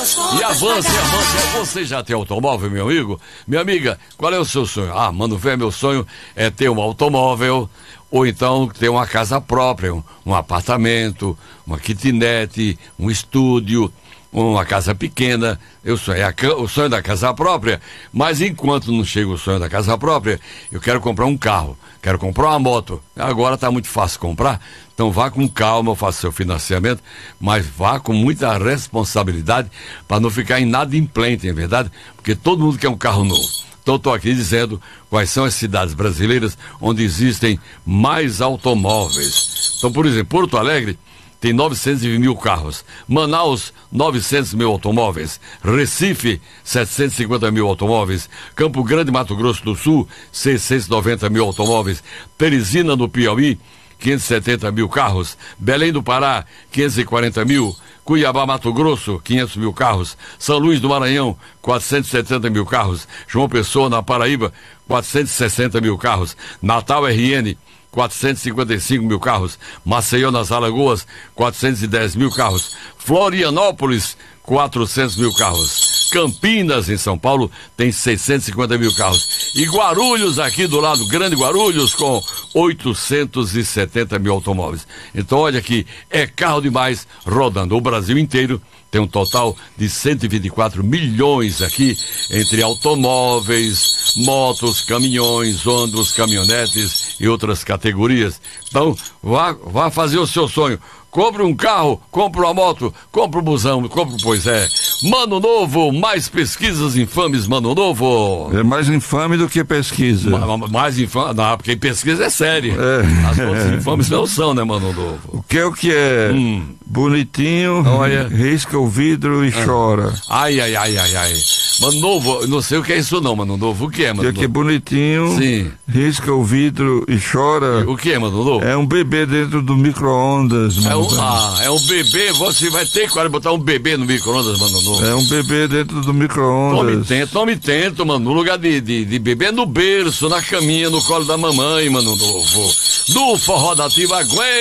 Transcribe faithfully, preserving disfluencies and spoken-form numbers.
E avance, avance. Você já tem automóvel, meu amigo? Minha amiga, qual é o seu sonho? Ah, mano, velho, meu sonho é ter um automóvel, ou então ter uma casa própria, um, um apartamento, uma kitnet, um estúdio, uma casa pequena. Eu sonho, é o sonho da casa própria, mas enquanto não chega o sonho da casa própria, eu quero comprar um carro, quero comprar uma moto. Agora está muito fácil comprar, então vá com calma, faça seu financiamento, mas vá com muita responsabilidade para não ficar inadimplente, é verdade? Porque todo mundo quer um carro novo. Então estou aqui dizendo quais são as cidades brasileiras onde existem mais automóveis. Então, por exemplo, Porto Alegre tem novecentos mil carros. Manaus, novecentos mil automóveis. Recife, setecentos e cinquenta mil automóveis. Campo Grande, Mato Grosso do Sul, seiscentos e noventa mil automóveis. Teresina, no Piauí, quinhentos e setenta mil carros. Belém do Pará, quinhentos e quarenta mil. Cuiabá, Mato Grosso, quinhentos mil carros. São Luís do Maranhão, quatrocentos e setenta mil carros. João Pessoa, na Paraíba, quatrocentos e sessenta mil carros. Natal, R N, quatrocentos e cinquenta e cinco mil carros. Maceió, nas Alagoas, quatrocentos e dez mil carros. Florianópolis, quatrocentos mil carros. Campinas, em São Paulo, tem seiscentos e cinquenta mil carros. E Guarulhos, aqui do lado, Grande Guarulhos, com oitocentos e setenta mil automóveis. Então, olha aqui, é carro demais rodando. O Brasil inteiro tem um total de cento e vinte e quatro milhões aqui, entre automóveis, motos, caminhões, ônibus, caminhonetes e outras categorias. Então, vá, vá fazer o seu sonho. Compre um carro, compre uma moto, compre um busão, compre, pois é. Mano Novo, mais pesquisas infames, Mano Novo. É mais infame do que pesquisa. Ma, mais infame, não, porque pesquisa é séria. É. As outras infames não são, né, Mano Novo? O que é o que é? Hum. Bonitinho, olha, risca o vidro e ah. chora. Ai, ai, ai, ai, ai. Mano Novo, não sei o que é isso não, Mano Novo. O que é, Mano Novo? O que é bonitinho, sim, risca o vidro e chora. O que é, Mano Novo? É um bebê dentro do micro-ondas. É um, ah, é um bebê, você vai ter que botar um bebê no micro-ondas, Mano Novo. É um bebê dentro do micro-ondas. Tome tento, tome tento, mano. No lugar de, de, de bebê é no berço, na caminha, no colo da mamãe, Mano Novo. No forró da ativa, aguenta.